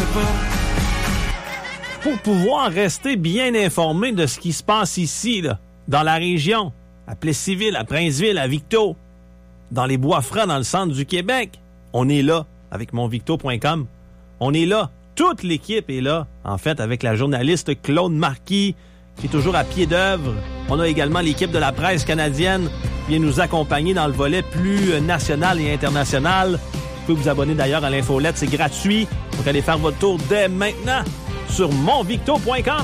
Pour pouvoir rester bien informé de ce qui se passe ici, là, dans la région, à Plessisville, à Princeville, à Victo, dans les Bois-Francs, dans le centre du Québec, on est là avec monvicto.com. On est là. Toute l'équipe est là, en fait, avec la journaliste Claude Marquis, qui est toujours à pied d'œuvre. On a également l'équipe de la presse canadienne qui vient nous accompagner dans le volet plus national et international. Vous pouvez vous abonner d'ailleurs à l'infolette, c'est gratuit. Donc allez faire votre tour dès maintenant sur monvicto.com.